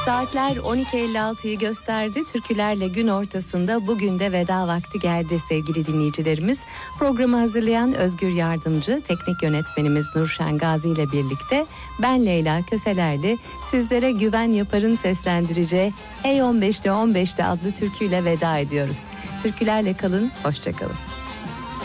Saatler 12.56'yı gösterdi. Türkülerle gün ortasında bugün de veda vakti geldi sevgili dinleyicilerimiz. Programı hazırlayan Özgür Yardımcı, teknik yönetmenimiz Nurşen Gazi ile birlikte ben Leyla Köselerli sizlere Güven Yapar'ın seslendireceği Hey 15'li 15'li adlı türküyle veda ediyoruz. Türkülerle kalın, hoşça kalın.